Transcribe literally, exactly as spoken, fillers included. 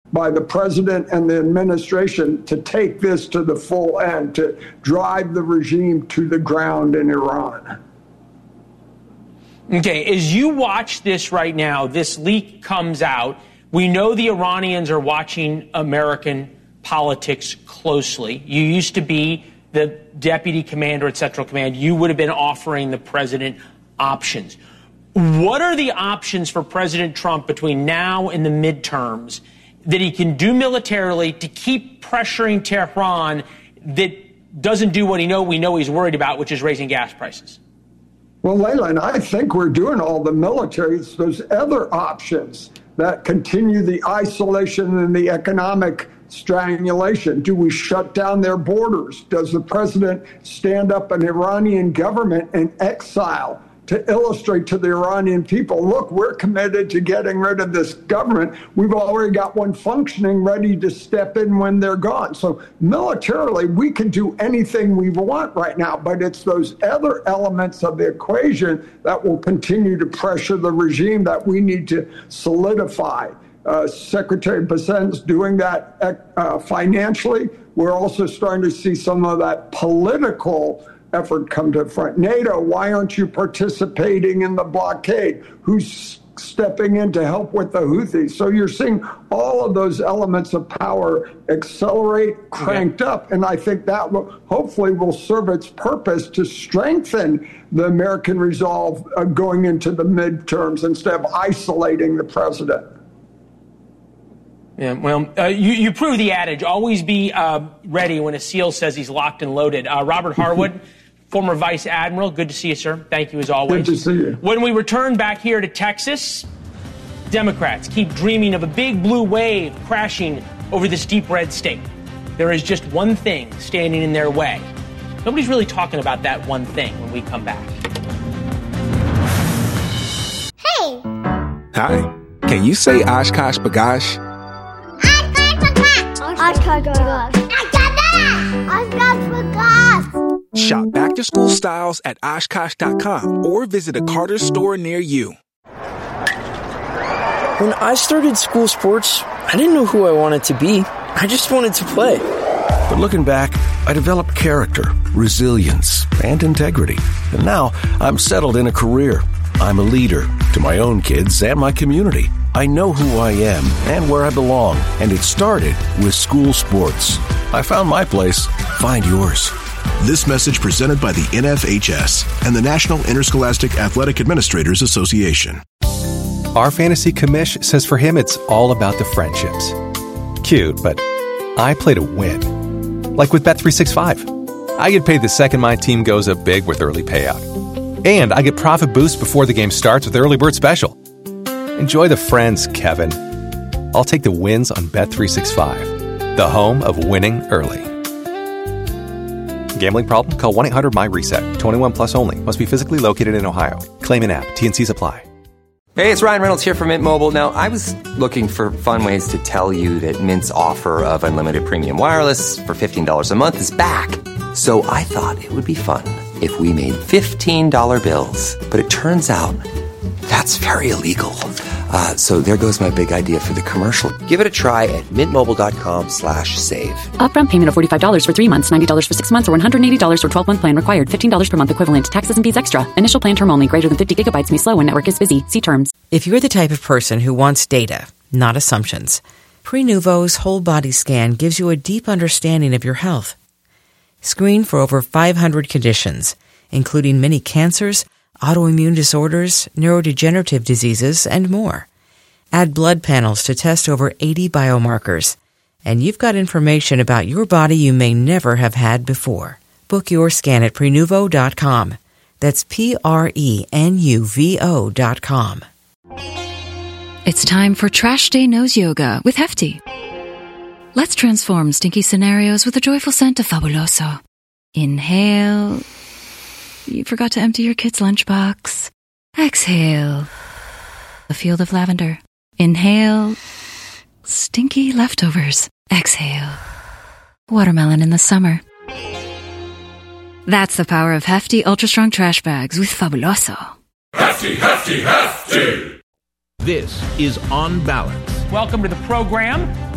by the president and the administration to take this to the full end, to drive the regime to the ground in Iran. Okay, as you watch this right now, this leak comes out. We know the Iranians are watching American politics closely. You used to be the deputy commander at Central Command. You would have been offering the president options. What are the options for President Trump between now and the midterms that he can do militarily to keep pressuring Tehran that doesn't do what he know we know he's worried about, which is raising gas prices? Well, Leland, I think we're doing all the military. It's those other options that continue the isolation and the economic strangulation. Do we shut down their borders? Does the president stand up an Iranian government in exile to illustrate to the Iranian people, look, we're committed to getting rid of this government. We've already got one functioning, ready to step in when they're gone. So militarily, we can do anything we want right now, but it's those other elements of the equation that will continue to pressure the regime that we need to solidify. Uh, Secretary Bessent's doing that uh, financially. We're also starting to see some of that political effort come to the front. NATO, why aren't you participating in the blockade? Who's stepping in to help with the Houthis? So you're seeing all of those elements of power accelerate, cranked okay. up, and I think that will, hopefully will serve its purpose to strengthen the American resolve uh, going into the midterms instead of isolating the president. Yeah, well, uh, you, you prove the adage, always be uh, ready when a SEAL says he's locked and loaded. Uh, Robert Harwood, former Vice Admiral, good to see you, sir. Thank you as always. Good to see you. When we return back here to Texas, Democrats keep dreaming of a big blue wave crashing over this deep red state. There is just one thing standing in their way. Nobody's really talking about that one thing when we come back. Hey! Hi. Can you say Oshkosh B'gosh? Oshkosh B'gosh. Oshkosh B'gosh. Shop back-to-school styles at Oshkosh dot com or visit a Carter store near you. When I started school sports, I didn't know who I wanted to be. I just wanted to play. But looking back, I developed character, resilience, and integrity. And now I'm settled in a career. I'm a leader to my own kids and my community. I know who I am and where I belong, and it started with school sports. I found my place. Find yours. This message presented by the N F H S and the National Interscholastic Athletic Administrators Association. Our fantasy commish says for him it's all about the friendships. Cute, but I play to win. Like with Bet three sixty-five. I get paid the second my team goes up big with early payout. And I get profit boost before the game starts with Early Bird Special. Enjoy the friends, Kevin. I'll take the wins on Bet three sixty-five, the home of winning early. Gambling problem? Call one eight hundred M Y reset. twenty-one plus only. Must be physically located in Ohio. Claim in app. T N Cs apply. Hey, it's Ryan Reynolds here from Mint Mobile. Now, I was looking for fun ways to tell you that Mint's offer of unlimited premium wireless for fifteen dollars a month is back. So I thought it would be fun if we made fifteen dollar bills. But it turns out that's very illegal. Uh, so there goes my big idea for the commercial. Give it a try at mintmobile.com slash save. Upfront payment of forty-five dollars for three months, ninety dollars for six months, or one hundred eighty dollars for twelve-month plan required. fifteen dollars per month equivalent. Taxes and fees extra. Initial plan term only. Greater than fifty gigabytes may slow when network is busy. See terms. If you're the type of person who wants data, not assumptions, Prenuvo's whole body scan gives you a deep understanding of your health. Screen for over five hundred conditions, including many cancers, autoimmune disorders, neurodegenerative diseases, and more. Add blood panels to test over eighty biomarkers. And you've got information about your body you may never have had before. Book your scan at Prenuvo dot com. That's P R E N U V O dot com. It's time for Trash Day Nose Yoga with Hefty. Let's transform stinky scenarios with the joyful scent of Fabuloso. Inhale. You forgot to empty your kid's lunchbox. Exhale. A field of lavender. Inhale. Stinky leftovers. Exhale. Watermelon in the summer. That's the power of Hefty Ultra Strong Trash Bags with Fabuloso. Hefty, hefty, hefty! This is On Balance. Welcome to the program.